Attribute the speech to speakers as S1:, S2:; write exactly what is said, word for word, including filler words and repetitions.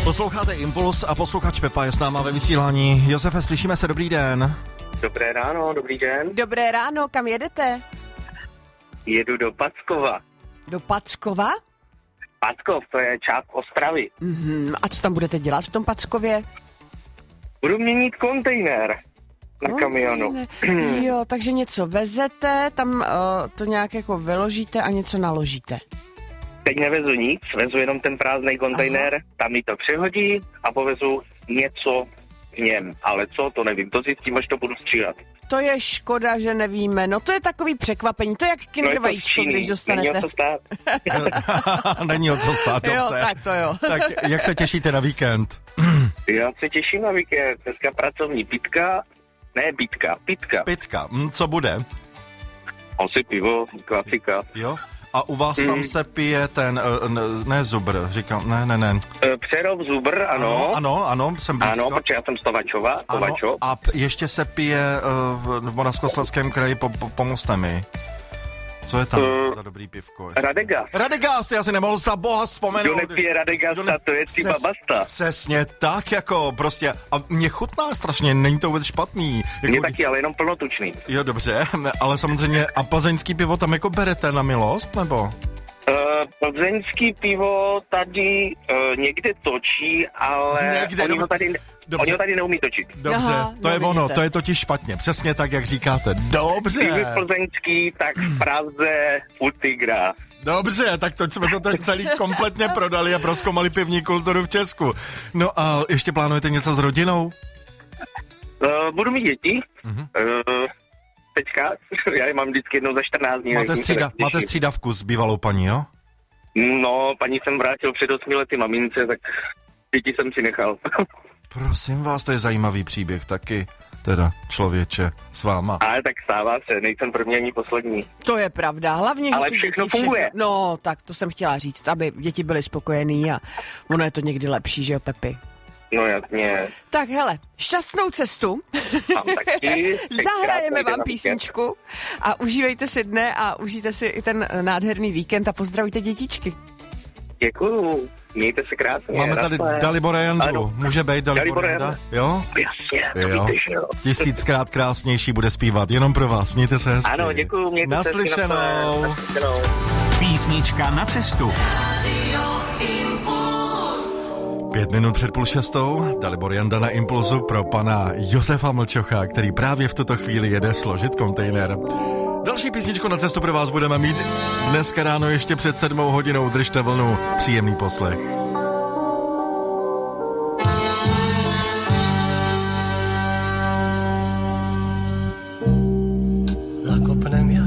S1: Posloucháte Impuls a posluchač Pepa je s náma ve vysílání. Josefe, slyšíme se, dobrý den.
S2: Dobré ráno, dobrý den.
S3: Dobré ráno, kam jedete?
S2: Jedu do Packova.
S3: Do Packova?
S2: Packov, to je část Ostravy.
S3: Mm-hmm. A co tam budete dělat v tom Packově?
S2: Budu měnit kontejner na kamionu.
S3: Jo, takže něco vezete, tam uh, to nějak jako vyložíte a něco naložíte.
S2: Teď nevezu nic, vezu jenom ten prázdný kontejner, Aha. tam mi to přehodí a povezu něco v něm. Ale co, to nevím, to zjistím, až to budu stříhat.
S3: To je škoda, že nevíme. No to je takový překvapení. To je jak kinder vajíčko,
S2: no
S3: když dostanete.
S2: Není o co stát.
S1: Není o co stát, dobře.
S3: Jo, tak to jo.
S1: Tak jak se těšíte na víkend?
S2: Já se těším na víkend. Dneska pracovní pitka. Ne, bitka, pitka.
S1: Pitka. Hm, co bude?
S2: Asi pivo, klasika.
S1: Jo? A u vás tam mm. se pije ten, ne zubr, říkám, ne, ne, ne.
S2: Přerov zubr, ano.
S1: Ano, ano, ano, jsem blízko.
S2: Ano, protože já jsem z Tovačova, Tovačov.
S1: Ano, a p- ještě se pije uh, v Moravskoslezském kraji, po, po, pomozte mi. Co je tam uh, za dobrý pivko? Ještě?
S2: Radegast.
S1: Radegast, já si nemohl za boha vzpomenout.
S2: Kdo nepije Radegasta, ne... to je třeba
S1: Přes,
S2: basta.
S1: Přesně tak, jako prostě. A mě chutná strašně, není to vůbec špatný. Jako...
S2: Mě taky, ale jenom plnotučný.
S1: Jo, dobře, ale samozřejmě, a plzeňský pivo tam jako berete na milost, nebo?
S2: Uh, plzeňský pivo tady uh, někde točí, ale
S1: někde,
S2: oni,
S1: dobře,
S2: ho tady, oni ho tady neumí točit.
S1: Dobře,
S3: Aha,
S1: to je
S3: no,
S1: ono,
S3: vidíte.
S1: to je totiž špatně, přesně tak, jak říkáte. Dobře.
S2: Pivy plzeňský, tak v Praze u Tigra.
S1: Dobře, tak to jsme to teď celý kompletně prodali a prozkoumali pivní kulturu v Česku. No a ještě plánujete něco s rodinou?
S2: Uh, budu mít děti.
S1: Uh-huh.
S2: Uh, teďka, já je mám vždycky jednou za čtrnáct dní.
S1: Máte, střída, máte střídavku s bývalou paní, jo?
S2: No, paní jsem vrátil před osmi lety mamince, tak děti jsem si nechal.
S1: Prosím vás, to je zajímavý příběh taky, teda člověče, s váma.
S2: Ale tak stává se, nejsem první ani poslední.
S3: To je pravda, hlavně, že
S2: Ale
S3: ty
S2: všechno
S3: děti
S2: funguje.
S3: Všechno... No, tak to jsem chtěla říct, aby děti byly spokojený a ono je to někdy lepší, že jo, Pepi?
S2: No jasně.
S3: Tak hele, šťastnou cestu.
S2: Mám taky.
S3: Zahrajeme vám písničku a užívejte si dne a užijte si i ten nádherný víkend a pozdravíte dětičky.
S2: Děkuju, mějte se krásně.
S1: Máme tady Dalibora Jandu,
S2: ano.
S1: Může být Dalibor Janda? Jo?
S2: Jasně, to
S1: jo.
S2: víte, že jo.
S1: Tisíckrát krásnější bude zpívat, jenom pro vás, mějte se hezky.
S2: Ano, děkuju, mějte
S1: Naslyšenou.
S2: se hezky. Naslyšenou.
S4: Písnička na cestu.
S1: Pět minut před půl šestou, Dalibor Janda na Impulzu pro pana Josefa Mlčocha, který právě v tuto chvíli jede složit kontejner. Další písničku na cestu pro vás budeme mít dneska ráno ještě před sedmou hodinou. Držte vlnu, příjemný poslech.
S5: Zakopnem já